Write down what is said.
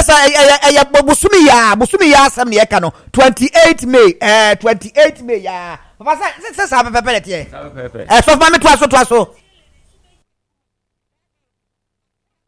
ya busumi ya asem ne yeka no 28 May 28 May ya papa say say papa let here so mama to aso